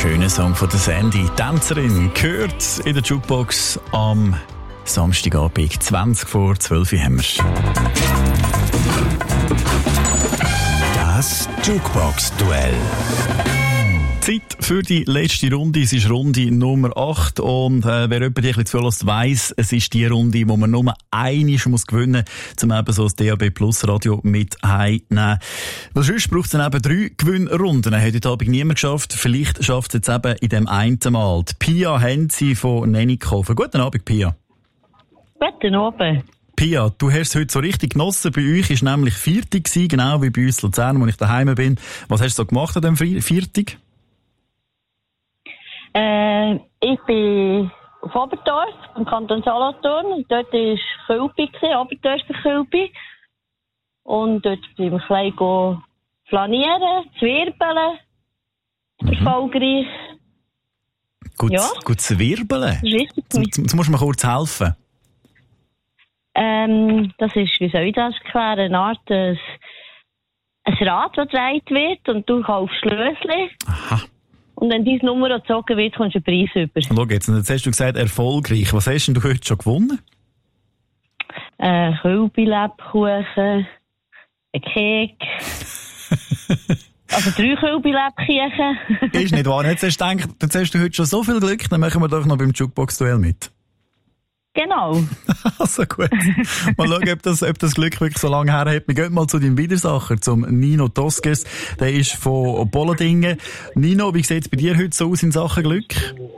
schöner Song von der Sandy. Tänzerin gehört in der Jukebox am Samstagabend. 20 vor 12 Uhr haben wir. Das Jukebox-Duell. Zeit für die letzte Runde. Es ist Runde Nummer 8. Und wer jemand dich ein bisschen weiss, es ist die Runde, wo man nur einmal gewinnen muss, um eben so das DAB Plus Radio mit heimzunehmen. Weil sonst braucht es dann eben 3 Gewinnrunden. Hat heute Abend niemand geschafft. Vielleicht schafft es jetzt eben in dem einen Mal. Die Pia Henzi von Nennikofen. Guten Abend, Pia. Guten Abend. Pia, du hast es heute so richtig genossen. Bei euch war nämlich Viertig, genau wie bei uns Luzern, wo ich daheim bin. Was hast du so gemacht an diesem Viertig? Ich bin auf Oberdorf, im Kanton Solothurn. Und dort war Kölbi, Oberdorfer Kölbi. Und dort bin ich ein bisschen flanieren, zwirbeln. Erfolgreich. Gut, ja. Gut zwirbeln? Jetzt musst du mir kurz helfen. Das ist, wie soll ich das erklären, eine Art ein Rad, das gedreht wird und du kaufst Schlösschen. Aha. Und wenn deine Nummer gezogen wird, kommst du einen Preis über. Schau jetzt hast du gesagt, erfolgreich. Was hast denn du heute schon gewonnen? Kölbi-Lebkuchen, ein Kek. Also 3 Kölbi-Lebkuchen. Ist nicht wahr. Jetzt hast du heute schon so viel Glück, dann machen wir doch noch beim Jukebox-Duell mit. Genau. Also gut. Mal schauen, ob das Glück wirklich so lange her hat. Wir gehen mal zu deinem Widersacher, zum Nino Toskes. Der ist von Bolendingen. Nino, wie sieht es bei dir heute so aus in Sachen Glück?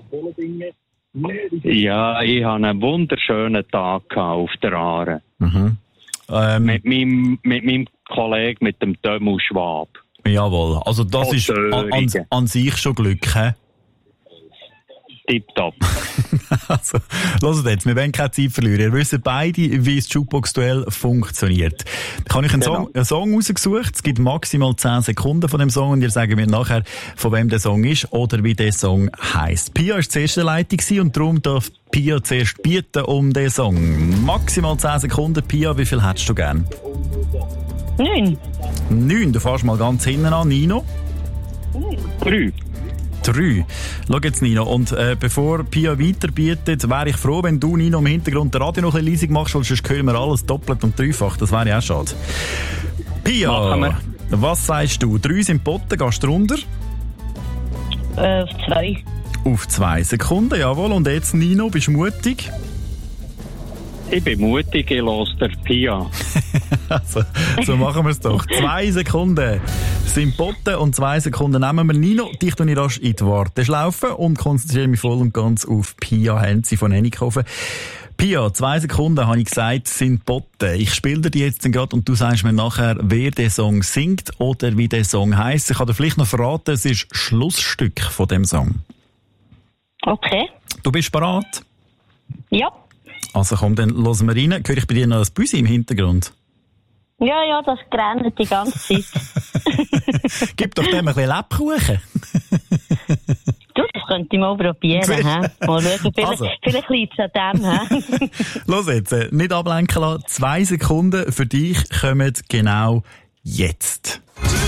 Ja, ich hatte einen wunderschönen Tag auf der Aare. Mhm. Mit meinem Kollegen, mit dem Dömu Schwab. Jawohl. Also das ist an sich schon Glück, hä? Tipptopp. Also, hört jetzt, wir wollen keine Zeit verlieren. Ihr wisst beide, wie das Jukebox-Duell funktioniert. Da habe ich einen Song rausgesucht. Es gibt maximal 10 Sekunden von dem Song und ihr sagt mir nachher, von wem der Song ist oder wie der Song heisst. Pia war die erste Leitung und darum darf Pia zuerst bieten um den Song. Maximal 10 Sekunden. Pia, wie viel hättest du gern? 9. 9, du fährst mal ganz hinten an. Nino? 3. 3. Schau jetzt, Nino. Und bevor Pia weiterbietet, wäre ich froh, wenn du, Nino, im Hintergrund den Radio noch ein bisschen leisig machst, weil sonst hören wir alles doppelt und dreifach. Das wäre ja auch schade. Pia, was sagst du? 3 sind Botten, gehst du runter? Auf 2. Auf 2 Sekunden, jawohl. Und jetzt, Nino, bist du mutig? Ich bin mutig, ich höre der Pia. Also, so machen wir es doch. 2 Sekunden sind Botten und 2 Sekunden nehmen wir. Nino, dich tue ich rasch in die Warteschlaufe und konzentriere mich voll und ganz auf Pia Henzi von Nennikofen. Pia, 2 Sekunden, habe ich gesagt, sind Botten. Ich spiele dir die jetzt gerade und du sagst mir nachher, wer den Song singt oder wie der Song heisst. Ich kann dir vielleicht noch verraten, es ist Schlussstück von dem Song. Okay. Du bist bereit? Ja. Also komm, dann hören wir rein. Höre ich bei dir noch ein Büsi im Hintergrund? Ja, das grenzt die ganze Zeit. Gib doch dem ein bisschen Lebkuchen. Du, das könnte ich mal probieren. Mal schauen, vielleicht liegt es an dem. Los jetzt, nicht ablenken lassen. 2 Sekunden für dich kommen genau jetzt.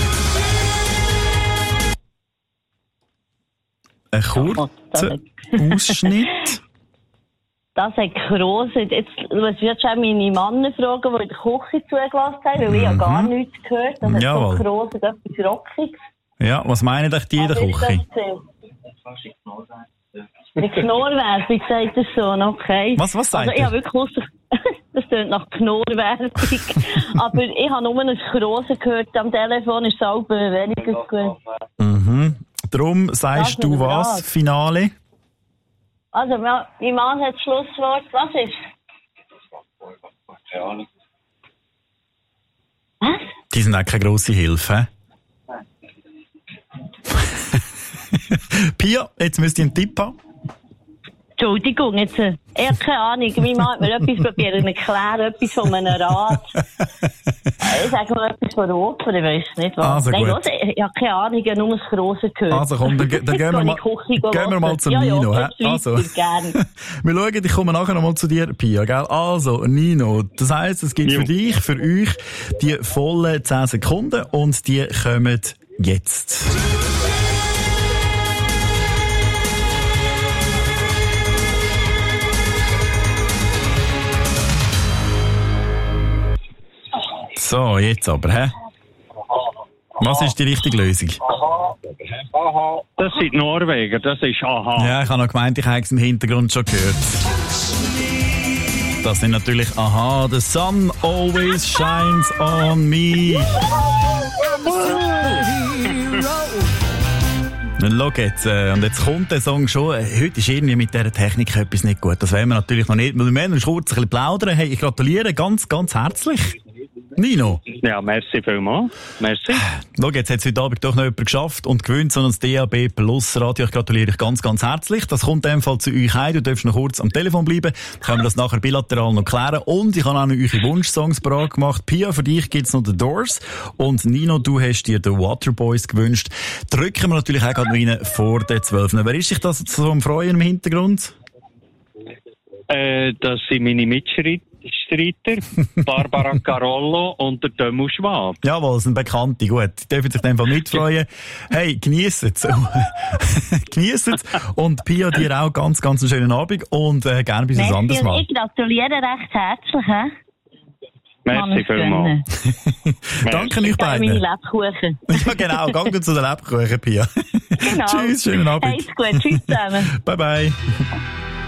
Ein kurzer Ausschnitt. Das hat grosse. Jetzt muss ich jetzt schon meine Männer fragen, die in der Küche zugelassen haben, weil ich ja gar nichts gehört. Das hat so gross und etwas Rockiges. Ja, was meinen euch die in der Küche? Die Knorrwerbung, sagt er so, okay. Was sagt also, ich habe wirklich gewusst, das klingt nach Knorrwerbung. Aber ich habe nur ein Grosse gehört am Telefon, ist es auch weniger gut. Mhm. Darum sagst du was, Finale? Also, mein Mann hat das Schlusswort. Was ist? Keine Ahnung. Was? Die sind auch keine grosse Hilfe. Pia, jetzt müsst ihr einen Tipp haben. Entschuldigung, jetzt, ich habe keine Ahnung. Mein Mann hat mir etwas probiert, erklären, etwas von einem Rad. Ich sage mal etwas von Oper, ich weiss nicht was. Also nein, gut. Ich habe keine Ahnung, ich habe nur das Grosse gehört. Also komm, dann gehen wir mal zum Nino. Also, wir schauen, ich komme nachher nochmal zu dir, Pia, gell? Also, Nino, das heisst, es gibt für euch die vollen 10 Sekunden und die kommen jetzt. So, jetzt aber, hä? Was ist die richtige Lösung? Das sind Norweger, das ist Aha. Ja, ich habe noch gemeint, ich habe es im Hintergrund schon gehört. Das sind natürlich Aha, The Sun Always Shines on Me. Dann schau jetzt, und jetzt kommt der Song schon. Heute ist irgendwie mit dieser Technik etwas nicht gut. Das wollen wir natürlich noch nicht. Wir müssen uns kurz ein bisschen plaudern. Hey, ich gratuliere ganz, ganz herzlich. Nino. Ja, merci vielmals. Merci. Schau, jetzt hat es heute Abend doch noch jemand geschafft und gewinnt so ein DAB Plus Radio. Ich gratuliere dich ganz, ganz herzlich. Das kommt in dem Fall zu euch heim. Du darfst noch kurz am Telefon bleiben. Dann können wir das nachher bilateral noch klären. Und ich habe auch noch eure Wunschsongs parat gemacht. Pia, für dich gibt's noch The Doors. Und Nino, du hast dir The Waterboys gewünscht. Drücken wir natürlich auch gerade noch rein vor den 12. Wer ist sich das so am Freuen im Hintergrund? Das sind meine Mitstreiter, Barbara Carollo und der Dömu Schwab. Jawohl, das sind Bekannte, gut. Die dürfen sich in dem Fall mitfreuen. Hey, genießt es. Genießt es. Und Pia, dir auch ganz, ganz einen schönen Abend und gerne bis ein anderes Mal. Ich gratuliere recht herzlich. Merci vielmals. Danke euch beiden. Meine Lebkuchen. Ja, genau. Gang zu den Lebkuchen, Pia. Genau. Tschüss, schönen Abend. Alles gut. Tschüss zusammen. Bye, bye.